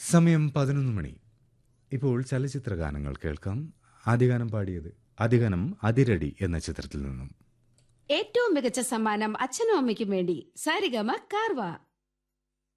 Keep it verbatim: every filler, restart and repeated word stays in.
സമയം പതിനൊന്ന് മണി. ഇപ്പോൾ ചലച്ചിത്ര ഗാനങ്ങൾ കേൾക്കാം. ആദ്യഗാനം പാടിയത് അതിഗനം അതിരടി എന്ന ചിത്രത്തിൽ നിന്നും. ഏറ്റവും മികച്ച സമ്മാനം അച്ഛനും അമ്മയ്ക്കും വേണ്ടി സാരിഗമ കാർവ.